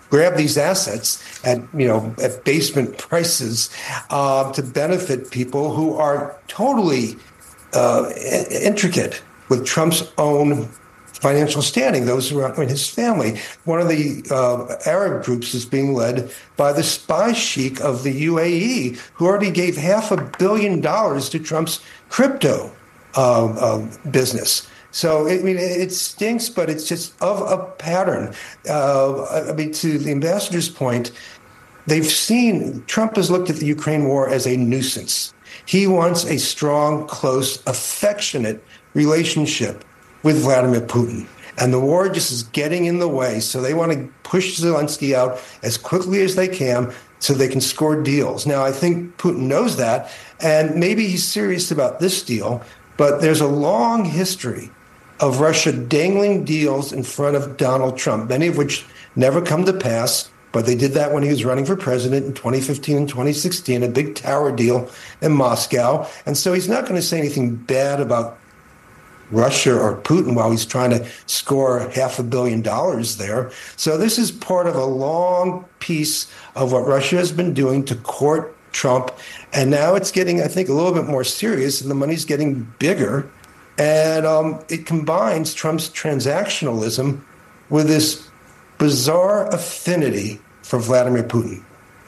grab these assets at basement prices to benefit people who are totally intricate with Trump's own financial standing, those who are in his family. One of the Arab groups is being led by the spy sheik of the UAE, who already gave $500 million to Trump's crypto business. So, it stinks, but it's just of a pattern. To the ambassador's point, Trump has looked at the Ukraine war as a nuisance. He wants a strong, close, affectionate relationship with Vladimir Putin. And the war just is getting in the way. So they want to push Zelensky out as quickly as they can so they can score deals. Now, I think Putin knows that, and maybe he's serious about this deal, but there's a long history of Russia dangling deals in front of Donald Trump, many of which never come to pass, but they did that when he was running for president in 2015 and 2016, a big tower deal in Moscow. And so he's not going to say anything bad about Russia or Putin while he's trying to score $500 million there. So this is part of a long piece of what Russia has been doing to court Trump. And now it's getting, I think, a little bit more serious, and the money's getting bigger. And it combines Trump's transactionalism with this bizarre affinity for Vladimir Putin.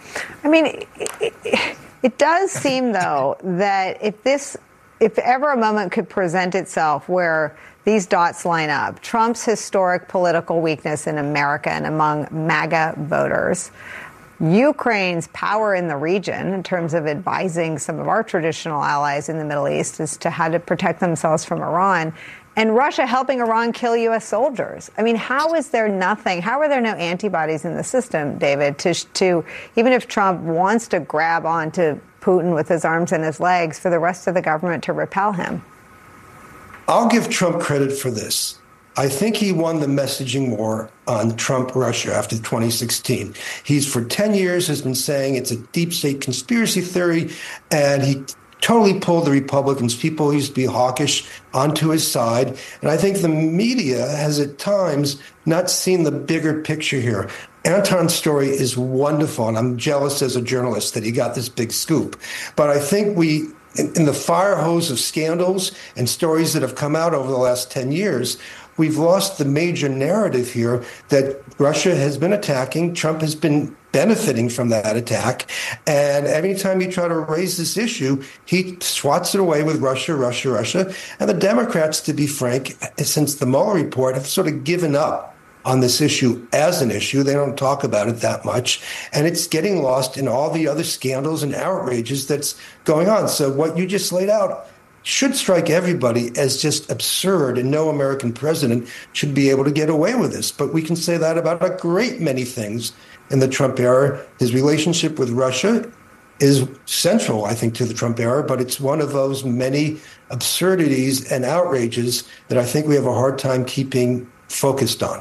It does seem, though, that if ever a moment could present itself where these dots line up, Trump's historic political weakness in America and among MAGA voters, Ukraine's power in the region in terms of advising some of our traditional allies in the Middle East as to how to protect themselves from Iran, and Russia helping Iran kill U.S. soldiers. How are there no antibodies in the system, David, to even if Trump wants to grab onto Putin with his arms and his legs, for the rest of the government to repel him? I'll give Trump credit for this. I think he won the messaging war on Trump-Russia after 2016. He's for 10 years has been saying it's a deep state conspiracy theory, and he totally pulled the Republicans, people who used to be hawkish, onto his side. And I think the media has at times not seen the bigger picture here. Anton's story is wonderful, and I'm jealous as a journalist that he got this big scoop. But I think in the fire hose of scandals and stories that have come out over the last 10 years, we've lost the major narrative here that Russia has been attacking. Trump has been benefiting from that attack. And every time you try to raise this issue, he swats it away with Russia, Russia, Russia. And the Democrats, to be frank, since the Mueller report, have sort of given up on this issue as an issue. They don't talk about it that much. And it's getting lost in all the other scandals and outrages that's going on. So what you just laid out should strike everybody as just absurd, and no American president should be able to get away with this. But we can say that about a great many things in the Trump era. His relationship with Russia is central, I think, to the Trump era, but it's one of those many absurdities and outrages that I think we have a hard time keeping focused on.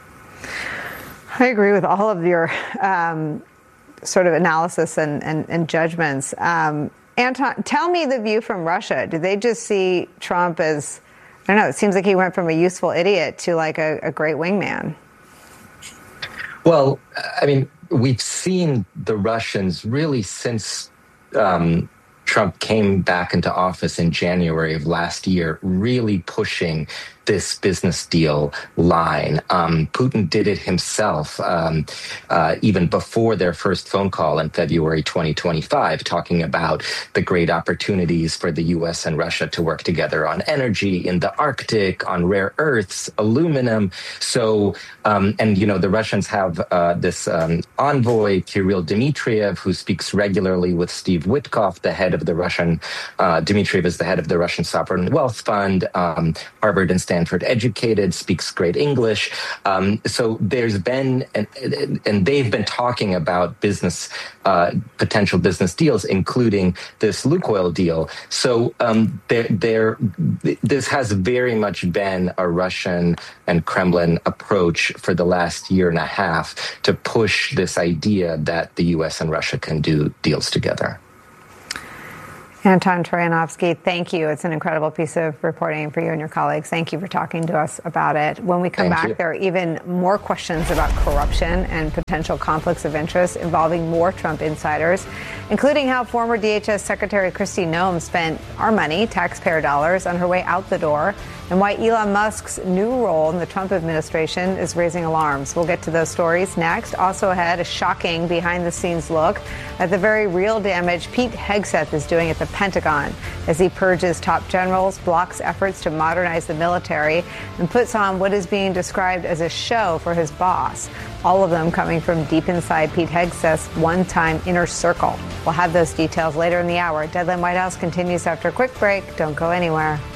I agree with all of your sort of analysis and judgments. Anton, tell me the view from Russia. Do they just see Trump as, I don't know, it seems like he went from a useful idiot to like a great wingman? Well, we've seen the Russians really since Trump came back into office in January of last year, really pushing this business deal line. Putin did it himself even before their first phone call in February 2025, talking about the great opportunities for the U.S. and Russia to work together on energy in the Arctic, on rare earths, aluminum. So, the Russians have this envoy, Kirill Dmitriev, who speaks regularly with Steve Witkoff, the head of the Russian, Dmitriev is the head of the Russian Sovereign Wealth Fund, Harvard and Stanford educated, speaks great English. So there's been, and they've been talking about potential business deals, including this Lukoil deal. So this has very much been a Russian and Kremlin approach for the last year and a half to push this idea that the U.S. and Russia can do deals together. Anton Troyanovsky, thank you. It's an incredible piece of reporting for you and your colleagues. Thank you for talking to us about it. When we come back, there are even more questions about corruption and potential conflicts of interest involving more Trump insiders, including how former DHS Secretary Kristi Noem spent our money, taxpayer dollars, on her way out the door, and why Elon Musk's new role in the Trump administration is raising alarms. We'll get to those stories next. Also ahead, a shocking behind-the-scenes look at the very real damage Pete Hegseth is doing at the Pentagon as he purges top generals, blocks efforts to modernize the military, and puts on what is being described as a show for his boss. All of them coming from deep inside Pete Hegseth's one-time inner circle. We'll have those details later in the hour. Deadline White House continues after a quick break. Don't go anywhere.